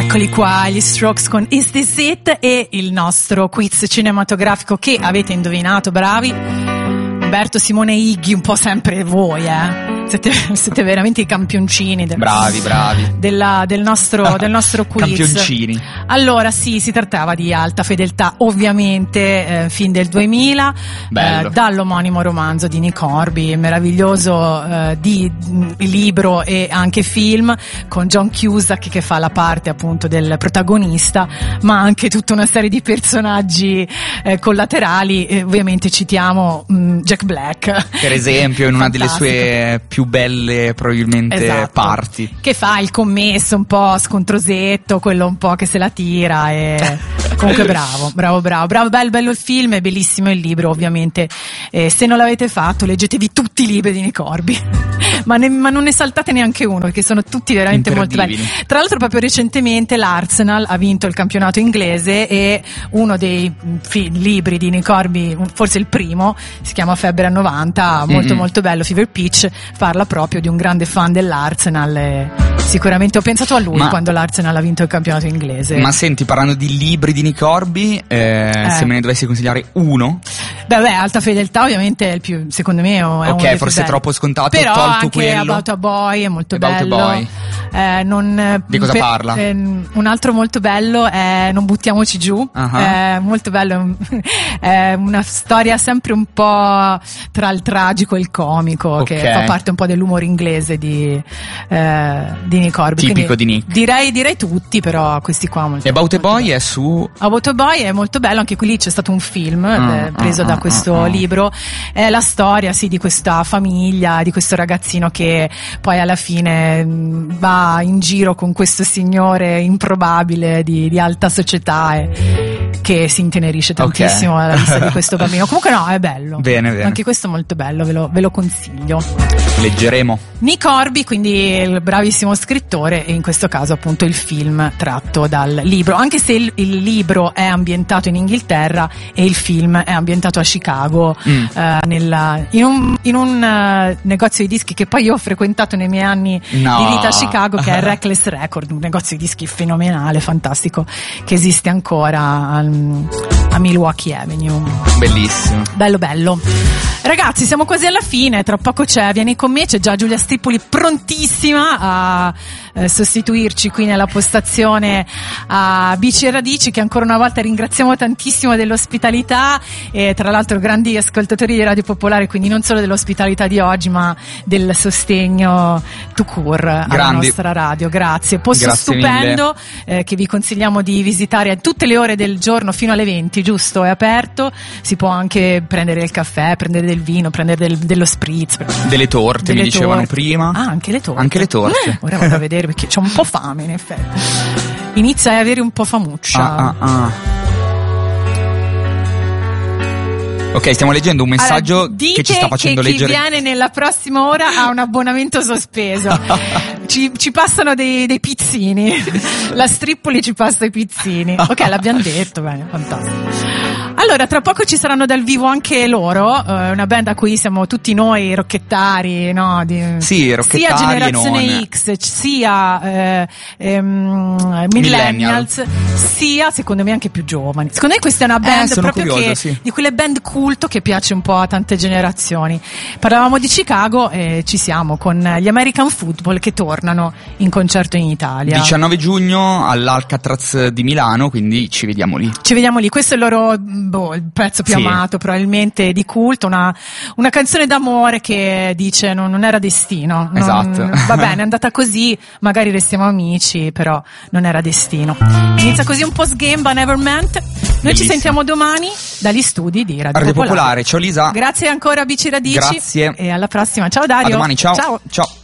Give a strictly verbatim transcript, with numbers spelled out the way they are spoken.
Eccoli qua, gli Strokes con Is This It e il nostro quiz cinematografico che avete indovinato, bravi. Umberto, Simone e Iggy, un po' sempre voi, eh. Siete, siete veramente i campioncini del, bravi bravi della, del, nostro, del nostro quiz. Campioncini. Allora sì, si trattava di Alta Fedeltà, ovviamente, eh, fin del duemila, eh, dall'omonimo romanzo di Nick Hornby, meraviglioso eh, di, di libro e anche film, con John Cusack che fa la parte appunto del protagonista, ma anche tutta una serie di personaggi eh, collaterali. Eh, ovviamente citiamo mh, Jack Black, per esempio, in una delle sue più belle probabilmente esatto, parti, che fa il commesso un po' scontrosetto, quello un po' che se la tira, e comunque bravo bravo bravo bravo bello bello il film, è bellissimo il libro, ovviamente. Eh, se non l'avete fatto, leggetevi tutti i libri di Nick Hornby ma, ne, ma non ne saltate neanche uno, perché sono tutti veramente molto belli. Tra l'altro proprio recentemente l'Arsenal ha vinto il campionato inglese e uno dei fi- libri di Nick Hornby, forse il primo, si chiama Febbre a novanta, molto mm-hmm. molto bello, Fever Pitch, parla proprio di un grande fan dell'Arsenal e sicuramente ho pensato a lui ma, quando l'Arsenal ha vinto il campionato inglese. Ma senti, parlando di libri di Nick Hornby, eh, eh. se me ne dovessi consigliare uno? Beh, beh, Alta Fedeltà ovviamente è il più, secondo me è ok, uno forse è troppo scontato, però tolto anche quello. About a Boy è molto About bello. A Boy. Eh, non, di cosa per, parla? Eh, un altro molto bello è Non buttiamoci giù, uh-huh. è molto bello, è una storia sempre un po' tra il tragico e il comico, okay. che fa parte un po' dell'umore inglese di, eh, di Nick Hornby. Tipico di Nick. Direi, direi tutti, però questi qua molto. E About molto a Boy bello. È su About a Boy è molto bello, anche qui c'è stato un film uh, eh, preso uh, da questo uh, uh. libro. È la storia sì di questa famiglia, di questo ragazzino che poi alla fine mh, va in giro con questo signore improbabile di, di alta società e che si intenerisce tantissimo okay. alla vista di questo bambino. Comunque no, è bello. Bene, bene. Anche questo è molto bello, ve lo, ve lo consiglio. Leggeremo. Nick Hornby, quindi il bravissimo scrittore, e in questo caso appunto il film tratto dal libro, anche se il, il libro è ambientato in Inghilterra e il film è ambientato a Chicago, mm. uh, nella, in un, in un uh, negozio di dischi che poi io ho frequentato nei miei anni no. di vita a Chicago, che è Reckless Record, un negozio di dischi fenomenale, fantastico, che esiste ancora a, a Milwaukee Avenue. Bellissimo. Bello bello. Ragazzi, siamo quasi alla fine, tra poco c'è, vieni con me, c'è già Giulia Stripoli prontissima a eh, sostituirci qui nella postazione a Bici e Radici, che ancora una volta ringraziamo tantissimo dell'ospitalità, e tra l'altro grandi ascoltatori di Radio Popolare, quindi non solo dell'ospitalità di oggi ma del sostegno tout court alla grandi. nostra radio. Grazie, posto Grazie stupendo eh, che vi consigliamo di visitare a tutte le ore del giorno fino alle venti, giusto? È aperto, si può anche prendere il caffè, prendere del vino, prendere del, dello spritz, delle torte, delle mi dicevano torte. prima. Ah, anche le torte. Anche le torte. Eh, ora vado a vedere perché c'ho un po' fame, in effetti. Inizia a avere un po' famuccia. Ah, ah, ah. Ok, stiamo leggendo un messaggio allora, che ci sta facendo che leggere. Chi viene nella prossima ora ha un abbonamento sospeso. ci, ci passano dei, dei pizzini. La Stripoli ci passa i pizzini. Ok, l'abbiamo detto, bene, fantastico. Allora, tra poco ci saranno dal vivo anche loro, eh, una band a cui siamo tutti noi rocchettari, no? Di, sì, rocchettari sia Generazione e non. X, sia eh, ehm, Millennials, sia secondo me anche più giovani. Secondo me questa è una band eh, proprio curioso, che, sì. di quelle band culto che piace un po' a tante generazioni. Parlavamo di Chicago e ci siamo con gli American Football che tornano in concerto in Italia. diciannove giugno all'Alcatraz di Milano, quindi ci vediamo lì. Ci vediamo lì, questo è il loro boh, il pezzo più sì. amato probabilmente di culto, una, una canzone d'amore che dice non, non era destino, non, esatto. Va bene, è andata così, magari restiamo amici, però non era destino. Inizia così un post game Nevermind. Noi Bellissimo. Ci sentiamo domani dagli studi di Radio, Radio Popolare. Popolare. Ciao Lisa. Grazie ancora a Bici Radici. Grazie. E alla prossima. Ciao Dario. A domani, ciao. Ciao. Ciao.